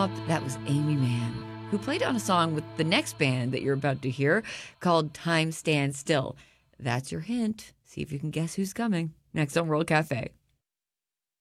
up, that was Amy Mann, who played on a song with the next band that you're about to hear called Time Stands Still. That's your hint. See if you can guess who's coming next on World Cafe.